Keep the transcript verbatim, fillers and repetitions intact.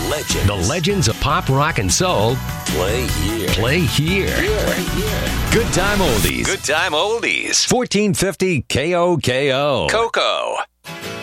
legends. The legends of pop, rock, and soul Play here. play here. Right here. Good Time Oldies. Good time oldies. fourteen fifty K O K O. Coco.